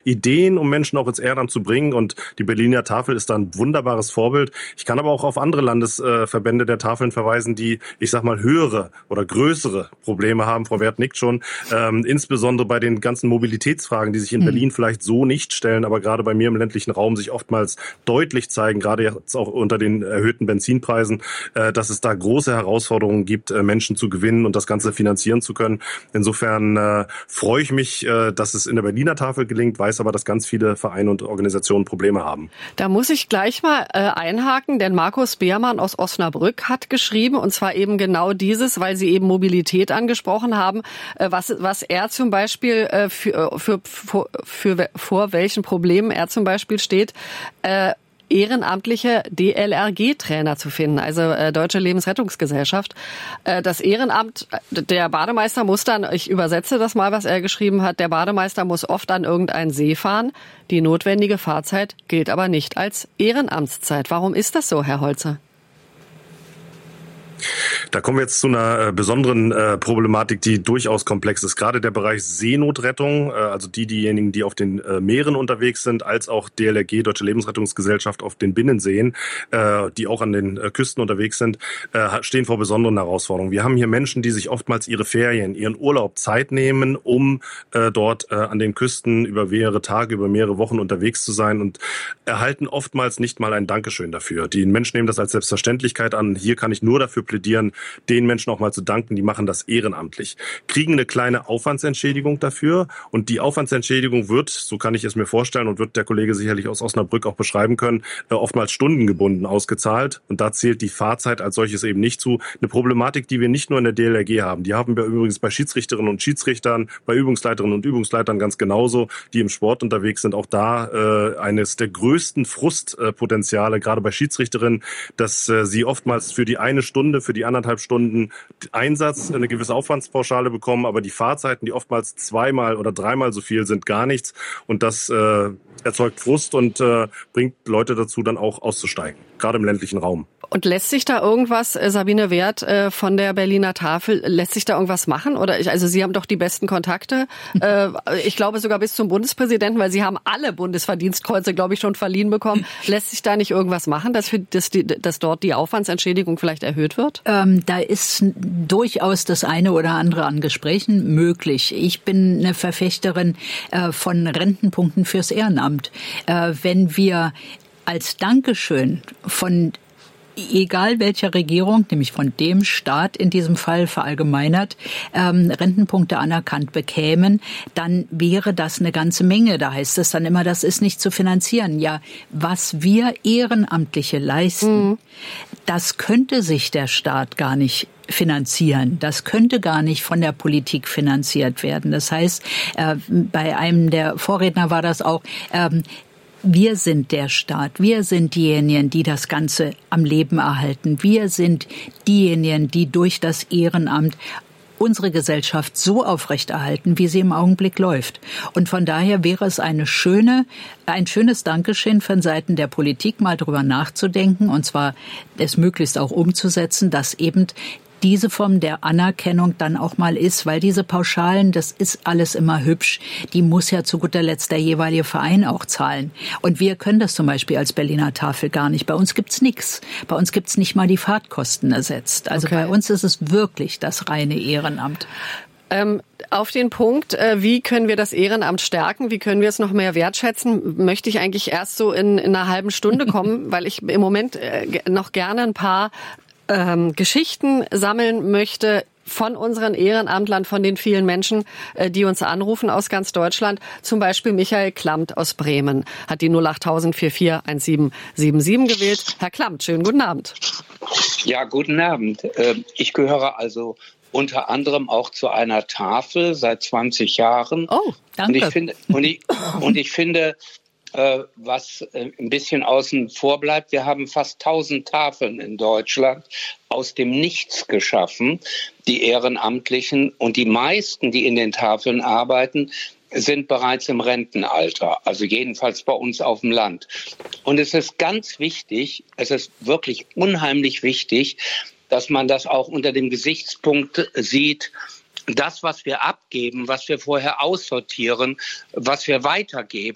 Ideen, um Menschen auch ins Ehrenamt zu bringen. Und die Berliner Tafel ist da ein wunderbares Vorbild. Ich kann aber auch auf andere Landesverbände der Tafeln verweisen, die, ich sag mal, höhere oder größere Probleme haben. Frau Werth nickt schon. Insbesondere bei den ganzen Mobilitätsfragen, die sich in Berlin vielleicht so nicht stellen, aber gerade bei mir im ländlichen Raum sich oftmals deutlich zeigen, gerade jetzt auch unter den erhöhten Benzinpreisen, dass es da große Herausforderungen gibt, Menschen zu gewinnen und das Ganze finanzieren zu können. Insofern freue ich mich, dass es in der Berliner Tafel gelingt, weiß aber, dass ganz viele Vereine und Organisationen Probleme haben. Da muss ich gleich mal einhaken, denn Markus Beermann aus Osnabrück hat geschrieben, und zwar eben genau dieses, weil Sie eben Mobilität angesprochen haben, was er zum Beispiel vor welchen Problemen er zum Beispiel steht, ehrenamtliche DLRG-Trainer zu finden, also Deutsche Lebensrettungsgesellschaft. Das Ehrenamt, der Bademeister muss dann, ich übersetze das mal, was er geschrieben hat, der Bademeister muss oft an irgendeinen See fahren. Die notwendige Fahrzeit gilt aber nicht als Ehrenamtszeit. Warum ist das so, Herr Holzer? Da kommen wir jetzt zu einer besonderen Problematik, die durchaus komplex ist. Gerade der Bereich Seenotrettung, also diejenigen, die auf den Meeren unterwegs sind, als auch DLRG, Deutsche Lebensrettungsgesellschaft, auf den Binnenseen, die auch an den Küsten unterwegs sind, stehen vor besonderen Herausforderungen. Wir haben hier Menschen, die sich oftmals ihre Ferien, ihren Urlaub Zeit nehmen, um dort an den Küsten über mehrere Tage, über mehrere Wochen unterwegs zu sein und erhalten oftmals nicht mal ein Dankeschön dafür. Die Menschen nehmen das als Selbstverständlichkeit an. Hier kann ich nur dafür plädieren, den Menschen auch mal zu danken, die machen das ehrenamtlich. Kriegen eine kleine Aufwandsentschädigung dafür und die Aufwandsentschädigung wird, so kann ich es mir vorstellen und wird der Kollege sicherlich aus Osnabrück auch beschreiben können, oftmals stundengebunden ausgezahlt und da zählt die Fahrzeit als solches eben nicht zu. Eine Problematik, die wir nicht nur in der DLRG haben, die haben wir übrigens bei Schiedsrichterinnen und Schiedsrichtern, bei Übungsleiterinnen und Übungsleitern ganz genauso, die im Sport unterwegs sind. Auch da eines der größten Frustpotenziale, gerade bei Schiedsrichterinnen, dass sie oftmals für die eine Stunde, für die 1,5 Stunden Einsatz eine gewisse Aufwandspauschale bekommen, aber die Fahrzeiten, die oftmals 2-mal oder 3-mal so viel sind, gar nichts. Und das erzeugt Frust und bringt Leute dazu, dann auch auszusteigen, gerade im ländlichen Raum. Und lässt sich da irgendwas, Sabine Werth von der Berliner Tafel, lässt sich da irgendwas machen? Also Sie haben doch die besten Kontakte. Ich glaube sogar bis zum Bundespräsidenten, weil Sie haben alle Bundesverdienstkreuze, glaube ich, schon verliehen bekommen. Lässt sich da nicht irgendwas machen, dass dort die Aufwandsentschädigung vielleicht erhöht wird? Da ist durchaus das eine oder andere an Gesprächen möglich. Ich bin eine Verfechterin von Rentenpunkten fürs Ehrenamt. Wenn wir als Dankeschön von egal welcher Regierung, nämlich von dem Staat in diesem Fall verallgemeinert, Rentenpunkte anerkannt bekämen, dann wäre das eine ganze Menge. Da heißt es dann immer, das ist nicht zu finanzieren. Ja, was wir Ehrenamtliche leisten, das könnte sich der Staat gar nicht finanzieren. Das könnte gar nicht von der Politik finanziert werden. Das heißt, bei einem der Vorredner war das auch, wir sind der Staat. Wir sind diejenigen, die das Ganze am Leben erhalten. Wir sind diejenigen, die durch das Ehrenamt unsere Gesellschaft so aufrechterhalten, wie sie im Augenblick läuft. Und von daher wäre es ein schönes Dankeschön von Seiten der Politik, mal drüber nachzudenken, und zwar es möglichst auch umzusetzen, dass eben diese Form der Anerkennung dann auch mal ist, weil diese Pauschalen, das ist alles immer hübsch, die muss ja zu guter Letzt der jeweilige Verein auch zahlen. Und wir können das zum Beispiel als Berliner Tafel gar nicht. Bei uns gibt's nichts. Bei uns gibt's nicht mal die Fahrtkosten ersetzt. Also Bei uns ist es wirklich das reine Ehrenamt. Auf den Punkt, wie können wir das Ehrenamt stärken, wie können wir es noch mehr wertschätzen, möchte ich eigentlich erst so in einer halben Stunde kommen, weil ich im Moment noch gerne ein paar Geschichten sammeln möchte von unseren Ehrenamtlern, von den vielen Menschen, die uns anrufen aus ganz Deutschland. Zum Beispiel Michael Klammt aus Bremen hat die 08000 44 1777 gewählt. Herr Klammt, schönen guten Abend. Ja, guten Abend. Ich gehöre also unter anderem auch zu einer Tafel seit 20 Jahren. Oh, danke. Und ich finde, was ein bisschen außen vor bleibt, wir haben fast 1000 Tafeln in Deutschland aus dem Nichts geschaffen, die Ehrenamtlichen. Und die meisten, die in den Tafeln arbeiten, sind bereits im Rentenalter, also jedenfalls bei uns auf dem Land. Und es ist ganz wichtig, es ist wirklich unheimlich wichtig, dass man das auch unter dem Gesichtspunkt sieht, das, was wir abgeben, was wir vorher aussortieren, was wir weitergeben,